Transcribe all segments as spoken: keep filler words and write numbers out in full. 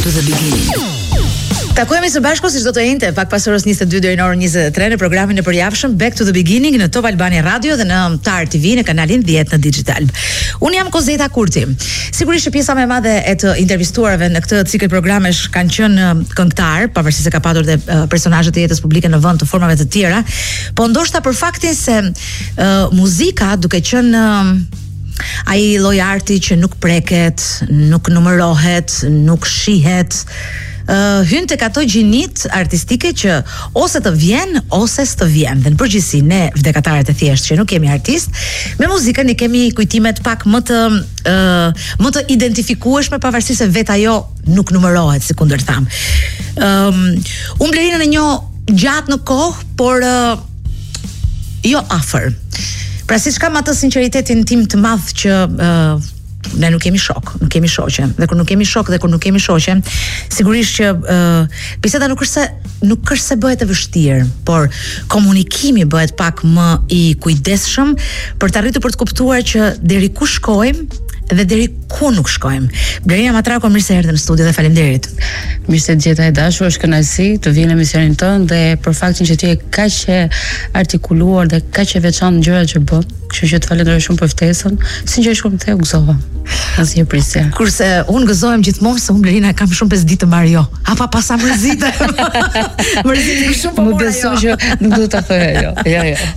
to the beginning. Takojemi së bashku si çdo të njëjtë pak pas orës njëzet e dy deri në orën njëzet e tre në programin e përjavshëm Back to the Beginning në Top Albania Radio dhe në Tar T V në kanalin dhjetë në digital. Unë jam Kozeta Kurti. Sigurisht që pjesa më e madhe e të intervistuarve në këtë cikël programesh kanë qenë këngëtar, pavarësisht se ka patur dhe uh, personazhe të jetës publike në vend të formave të tjera, po ndoshta për faktin se uh, muzika duke qenë uh, ai lloj arti që nuk preket, nuk numërohet, nuk shihet, Uh, hyn tek ato gjinit artistike që ose të vjen ose s'të vjen. Dhe në përgjithësi ne vdekataret e thjeshtë që nuk kemi artist, me muzikën i kemi kujtimet pak më të uh, më të identifikueshme, pavarësisht se vetë ajo nuk numërohet, si kundërtham. Um, unë Blerinën e njoh gjatë në kohë, por uh, jo afër. Pra siç kam atë sinqeritetin tim të madh që uh, ne nuk kemi shok, nuk kemi shoqe. Dhe kur nuk kemi shok dhe kur nuk kemi shoqe, sigurisht që uh, biseda nuk është se nuk është se bëhet e vështirë, por komunikimi bëhet pak më i kujdesshëm për të arritur për të kuptuar që deri ku shkojmë dhe deri ku nuk shkojmë. Blerina Matrako, mirë se erdhe në studio dhe faleminderit. Mirë se gjeta e dashur, është kënaqësi të vjen në emisionin tënd dhe për faktin që ti je kaq e artikuluar dhe kaq e veçantë në gjërat që bën. Kështu që të falenderoj shumë për ftesën. Sinqerisht kur më the u gëzova. Asnjë prisje. Kurse unë gëzohem gjithmonë se unë Blerina kam shumë pesë ditë të marr jo. Apa pasa mërzitë. Mërzitë shumë po. Më beso që nuk do ta thoj ajo. Jo, jo.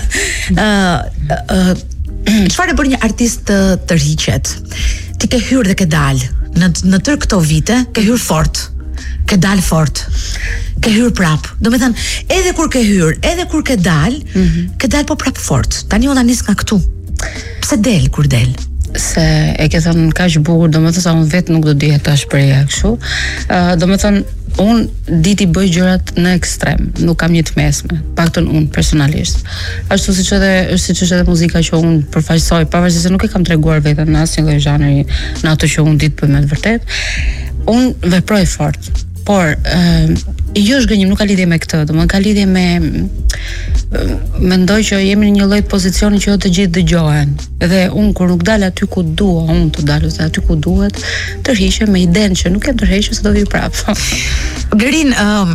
Ë ë çfarë bën një artist të tërhiqet? Ti ke hyrë dhe ke dalë. Në në tërë këto vite ke hyrë fort. Ke dalë fort. Ke hyrë prap. Do me thënë, edhe kur ke hyrë, edhe kur ke dalë, mm -hmm. ke dalë po prap fort. Tani unë nis nga këtu. Pse del kur del? Se e ke thënë kaq bukur, domethënë sa unë vetë nuk do dija ta shprehja kështu. Ë, domethënë unë diti bëj gjërat në ekstrem, nuk kam një të mesme, paktën unë personalisht. Ashtu siç edhe është siç është edhe muzika që unë përfaqësoj, pavarësisht se nuk e kam treguar veten në asnjë lloj zhanri në ato që unë ditë bëj me të vërtet. Unë veproj fort, por uh, jo është gënjim, nuk ka lidhje me këtë, domethënë ka lidhje me uh, mendoj që jemi në një lloj pozicioni që jo të gjithë dëgjohen. Dhe unë kur nuk dal aty ku dua, unë të dal ose aty ku duhet, tërhiqem me idenë që nuk e tërhequr se do vi prapë. Blerin, um,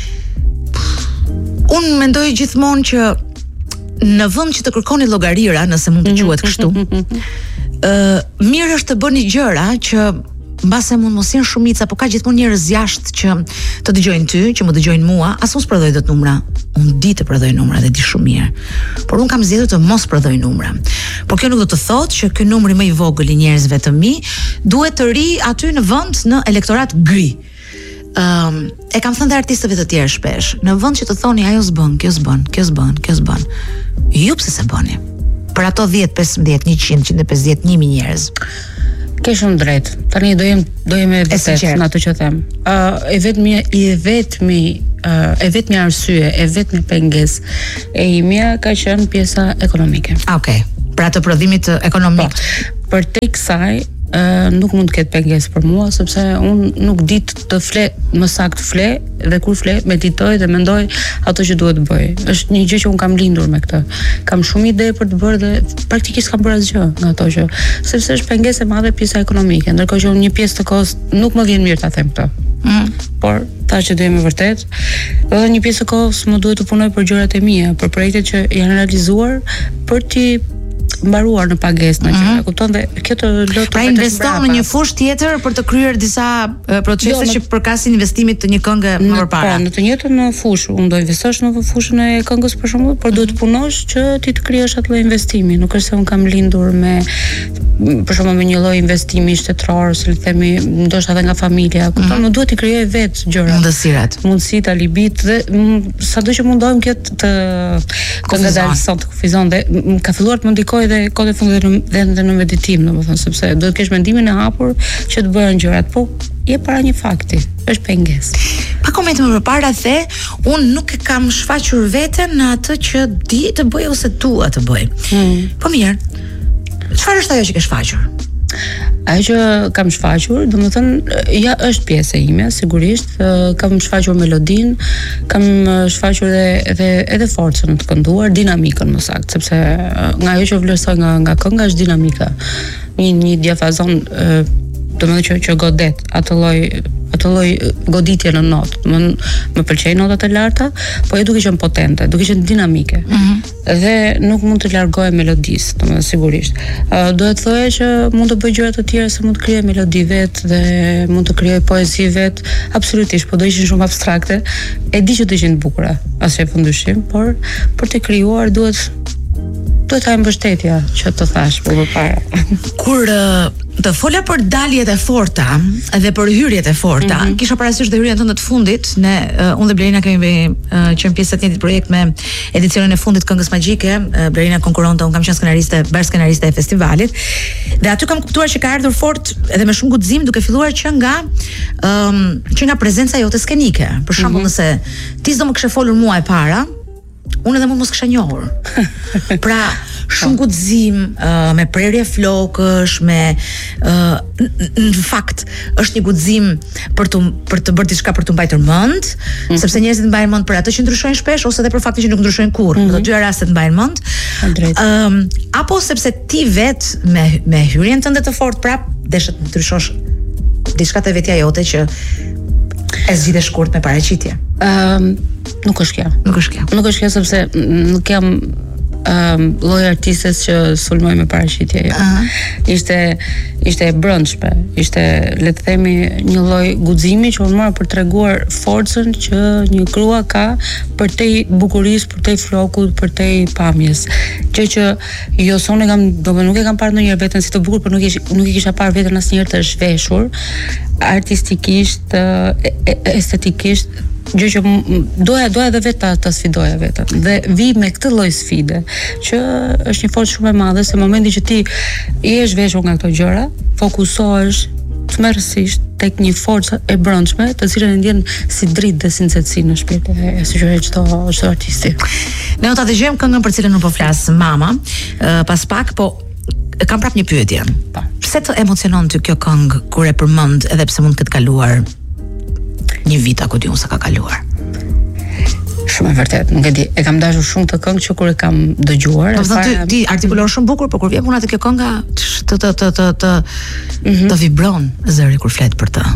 unë mendoj gjithmonë që në vend që të kërkoni llogarira, nëse mund të quhet kështu, uh, mirë është të bëni gjëra që mbase mund mos jenë shumica, po ka gjithmonë njerëz jashtë që të dëgjojnë ty, që më dëgjojnë mua, as unë s'prodhoj dot numra. Unë di të prodhoj numra dhe di shumë mirë. Por unë kam zgjedhur të mos prodhoj numra. Por kjo nuk do të thotë që ky numri më i vogël i njerëzve të mi duhet të ri aty në vend në elektorat gri. Um, e kam thënë dhe artistëve të tjerë shpesh, në vend që të thoni ajo s'bën, kjo s'bën, kjo s'bën, kjo s'bën. Ju pse se bëni? Për ato dhjetë, pesëmbëdhjetë, njëqind, njëqind e pesëdhjetë, një mijë njerëz. Ke shumë drejt. Tani do jem do jem e vërtetë në ato që them. Ë uh, e vetmi i vetmi uh, e vetmi arsye, e vetmi pengesë e imja ka qenë pjesa ekonomike. Ah, okay. Pra të prodhimit ekonomik. Po, për te kësaj Uh, nuk mund të ketë pengesë për mua, sepse unë nuk di të fle, më saktë fle, dhe kur fle, meditoj dhe mendoj ato që duhet të bëj. Është një gjë që unë kam lindur me këtë. Kam shumë ide për të bërë dhe praktikisht kam bërë asgjë nga ato që, sepse është pengesë e madhe pjesa ekonomike, ndërkohë që unë një pjesë të kohës nuk më vjen mirë ta them këtë. Mm. Por ta që do jemi vërtet, edhe një pjesë të kohës më duhet të punoj për gjërat e mia, për projektet që janë realizuar për ti mbaruar në pagesë në gjëra, kupton, dhe kjo të lë të pra investon në një fushë tjetër për të kryer disa uh, procese jo, që përkasin investimit të një këngë më përpara. Po, në të njëjtën fushë, unë do investosh në fushën e këngës për shembull, por duhet të punosh që ti të krijosh atë lloj investimi. Nuk është se unë kam lindur me për shembull me një lloj investimi shtetëror, ose le të themi ndoshta edhe nga familja, kupton, mm. Më duhet të krijoj vetë gjëra. Mundësirat. Mundësitë, alibit dhe sado që mundohem kjo të të ngadalëson, të kufizon dhe ka filluar të më ndikojë dhe kohë fundit dhe në meditim, domethënë, sepse duhet të kesh mendimin e hapur që të bëhen gjërat, po je para një fakti, është pengesë. Pa koment më përpara the, unë nuk e kam shfaqur veten në atë që di të bëj ose dua të bëj. Hmm. Po mirë. Çfarë është ajo që ke shfaqur? Ajo që kam shfaqur, domethënë, ja është pjesë e ime, sigurisht, kam shfaqur melodin, kam shfaqur edhe edhe edhe forcën të kënduar, dinamikën më saktë, sepse nga ajo që vlerësoj nga nga kënga është dinamika. Një një diafazon domethënë që që godet atë lloj atë lloj goditje në notë. Më më pëlqejnë notat e larta, po e duke qenë potente, duke qenë dinamike. Mm -hmm. Dhe nuk mund të largohet melodisë, domethënë sigurisht. Uh, do të thoya që mund të bëj gjëra të tjera, se mund të krijoj melodi vet dhe mund të krijoj poezi vet, absolutisht, po do ishin shumë abstrakte. E di që do ishin të bukura, asnjë fundyshim, por për të krijuar duhet duhet ta mbështetja që të thash më përpara. Kur uh, të fola për daljet e forta dhe për hyrjet e forta, mm -hmm. kisha parasysh dhe hyrjen tënde të fundit, ne uh, unë dhe Blerina kemi uh, qenë pjesë të njëjtit projekt me edicionin e fundit Këngës Magjike. uh, Blerina konkuronte, unë kam qenë skenariste, bërë skenariste e festivalit. Dhe aty kam kuptuar që ka ardhur fort edhe me shumë guxim, duke filluar që nga um, që nga prezenca jote skenike. Për shembull, mm -hmm. nëse ti s'do më kishe folur mua e para, unë edhe mund mos kisha njohur. Pra, shumë guxim, uh, me prerje flokësh, me uh, në fakt është një guxim për të për të bërë diçka për të mbajtur mend, mm -hmm. sepse njerëzit mbajnë mend për ato që ndryshojnë shpesh ose edhe për faktin që nuk ndryshojnë kurrë. Në mm -hmm. të dyja rastet mbajnë mend. Ëm um, apo sepse ti vet me me hyrjen tënde të fortë prap deshet të ndryshosh diçka te vetja jote që e zgjidhe shkurt me paraqitje. Ëm um, nuk është kjo. Nuk është kjo. Nuk është kjo sepse nuk jam um, lloj artistes që sulmoj me paraqitje. Jo. Uh -huh. Ishte ishte e brendshme, ishte le të themi një lloj guximi që unë mora për treguar forcën që një grua ka për te bukurisë, për te flokut, për te pamjes. Gjë që jo sonë kam, domethënë nuk e kam parë ndonjëherë veten si të bukur, por nuk e nuk e kisha parë veten asnjëherë të zhveshur, artistikisht, estetikisht. Gjë që doja doja edhe vetë ta, ta sfidoja vetën. Dhe vi me këtë lloj sfide, që është një forcë shumë e madhe, se momenti që ti je zhveshur nga këto gjëra, fokusohesh tmerrsisht tek një forcë e brendshme, të cilën e ndjen si dritë dhe si nxehtësi në shpirtin e sigurisht çdo çdo artisti. Ne do ta dëgjojmë këngën për cilën nuk po flas, Mama, uh, pas pak, po kam prap një pyetje. Pa. Pse të emocionon ty kjo këngë kur e përmend, edhe pse mund të ketë kaluar një vit apo dy unë sa ka kaluar? Shumë e vërtet, nuk e di. E kam dashur shumë të këngë që kur e kam dëgjuar. Do të thotë ti artikulon shumë bukur, por kur vjen puna te kjo kënga të të të të të të vibron zëri kur flet për të.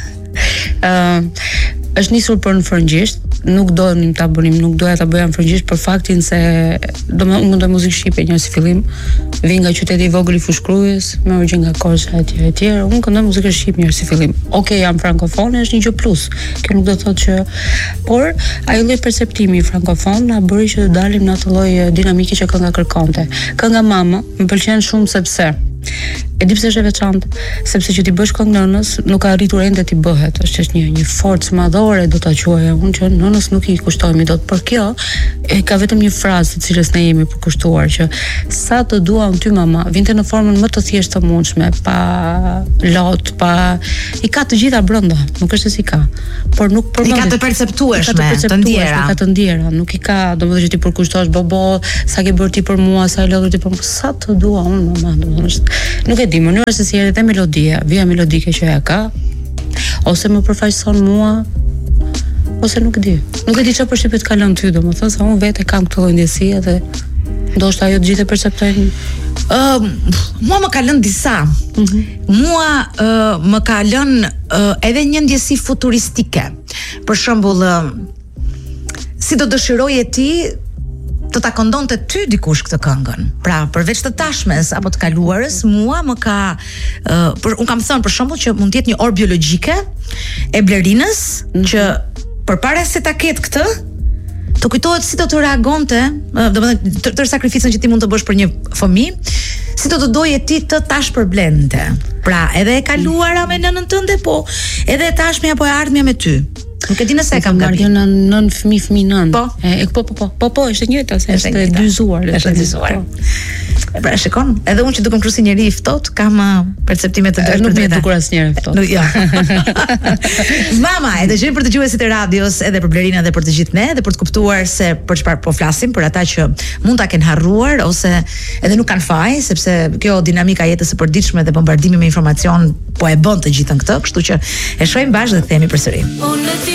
Ë, është nisur për në frëngjisht, nuk donim ta bënim, nuk doja ta bëja në frëngjisht për faktin se domethënë unë mundoj muzikë shqipe një si fillim, vi nga qyteti i vogël i Fushkrujës, me origjinë nga Korça etj etj. Unë këndoj muzikë shqipe një si fillim. Okej, jam frankofone, është një gjë plus. Kjo nuk do të thotë që, por ai lloj perceptimi frankofon na bëri që të dalim në atë lloj dinamike që kënga kërkonte. Kënga Mama më pëlqen shumë sepse e di pse është e veçantë, sepse që ti bësh këngë nënës nuk ka arritur ende ti bëhet. Është një një forcë madhore, do ta quaja unë, që nënës nuk i kushtojmë dot. Por kjo e ka vetëm një frazë të cilës ne jemi përkushtuar, që sa të dua unë ty mama, vinte në formën më të thjeshtë të mundshme, pa lot, pa i ka të gjitha brenda, nuk është se si ka, por nuk i ka të perceptueshme, të ndjera, ka të ndjera, nuk i ka, domethënë që ti përkushtohesh bobo, sa ke bërë ti për mua, sa e lodhur ti për mua, sa të dua unë mama, domethënë nuk e di, mënyra se si erdhi melodia, vija melodike që ja ka, ose më përfaqëson mua, ose nuk e di. Nuk e di çfarë përshtypje të ka lënë ty, domethënë se unë vetë kam këtë lloj ndjesie dhe ndoshta ajo të gjithë e perceptojnë. Ë, uh, mua më ka lënë disa. Mm -hmm. Mua uh, më ka lënë uh, edhe një ndjesi futuristike. Për shembull, uh, si do dëshiroje ti të ta këndonte ty dikush këtë këngën. Pra, përveç të tashmes apo të kaluarës, mua më ka uh, për, un kam thënë për shembull që mund të jetë një orë biologjike e Blerinës, mm-hmm. që përpara se ta ketë këtë, të kujtohet si do të reagonte, uh, domethënë të, të sakrificën që ti mund të bësh për një fëmijë, si do të doje ti të tash përblente. Pra, edhe e kaluara me nënën tënde, po edhe e tashmja apo e ardhmja me ty. Nuk e di nëse e kam gabim. Në nën fëmijë fëmijë nën. Po. E po po po. Po po, është e njëjta, se është e dyzuar, është e dyzuar. E pra shikon, edhe unë që dukem kështu si njeri i ftohtë, kam perceptime të ndryshme. Nuk më dukur asnjëherë ftohtë. Nuk jo. Mama, e dëgjoj për dëgjuesit e radios, edhe për Blerina dhe për të gjithë ne, dhe për të kuptuar se për çfarë po flasim, për ata që mund ta kenë harruar ose edhe nuk kanë faj, sepse kjo dinamika e jetës së përditshme dhe bombardimi me informacion po e bën të gjithën këtë, kështu që e shohim bashkë dhe themi përsëri.